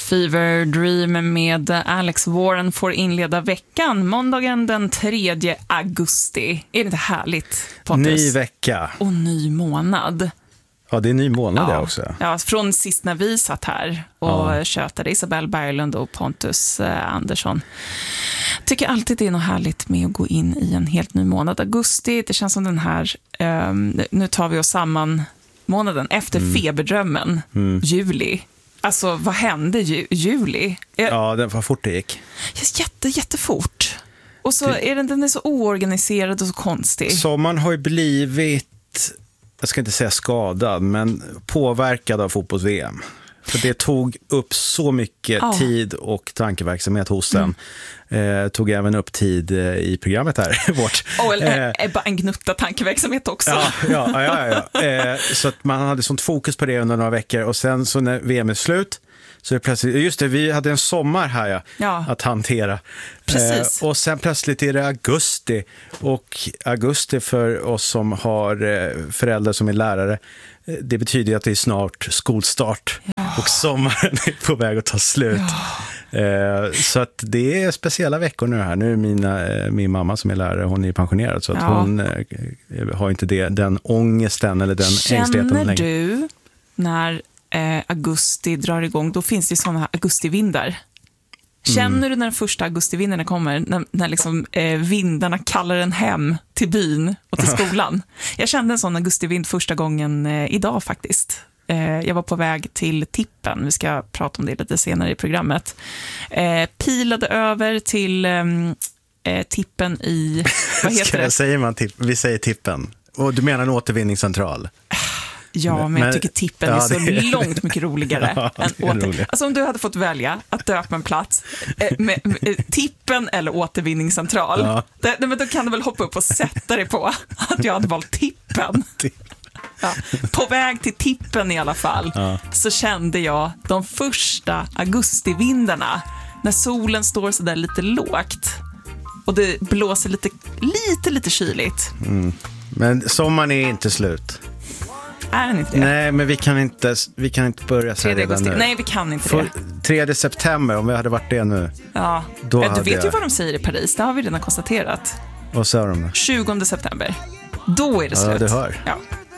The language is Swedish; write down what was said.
Fever Dream med Alex Warren får inleda veckan måndagen den 3 augusti. Är det inte härligt, Pontus? Ny vecka. Och ny månad. Ja, det är ny månad också. Ja, från sist när vi satt här och tjötade, Isabelle Berglund och Pontus Andersson. Tycker alltid det är något härligt med att gå in i en helt ny månad. Augusti, det känns som den här, nu tar vi oss samman månaden efter feberdrömmen, juli. Alltså, vad hände juli? Ja, det var fort det gick. Jättefort. Och så är den är så oorganiserad och så konstig. Sommaren har ju blivit, jag ska inte säga skadad, men påverkad av fotbolls-VM. För det tog upp så mycket tid och tankeverksamhet hos den. Tog även upp tid i programmet här. Vårt. Bara en gnutta tankeverksamhet också. Ja. Så att man hade sånt fokus på det under några veckor. Och sen så när VM är slut så är det plötsligt, just det, vi hade en sommar här att hantera. Precis. Och sen plötsligt är det augusti. Och augusti för oss som har föräldrar som är lärare, det betyder att det är snart skolstart. Och sommaren är på väg att ta slut. Så att det är speciella veckor nu här. Nu är min mamma som är lärare, hon är pensionerad. Så att hon har inte den ångesten eller den ängsligheten längre. Känner du när augusti drar igång, då finns det sådana här augustivindar. Känner du när den första augustivindarna kommer, när liksom, vindarna kallar en hem till byn och till skolan? Jag kände en sån augustivind första gången idag faktiskt. Jag var på väg till Tippen, vi ska prata om det lite senare i programmet. Pilade över till Tippen i, vad heter det? Säger man vi säger Tippen. Och du menar en återvinningscentral? Ja, men jag tycker Tippen är så långt mycket roligare än Alltså om du hade fått välja att döpa en plats med Tippen eller återvinningscentral, men då kan du väl hoppa upp och sätta dig på att jag hade valt Tippen. Ja. På väg till Tippen i alla fall så kände jag de första augustivindarna när solen står så där lite lågt och det blåser lite kyligt. Men sommaren är inte slut. Är den inte det? Nej, men vi kan inte börja så här redan nu. Nej, vi kan inte det. 3 september, om vi hade varit det nu. Ja, du vet ju vad de säger i Paris. Det har vi redan konstaterat. Vad sa de då? 20 september. Då är det slut. Ja, du hör. Ja.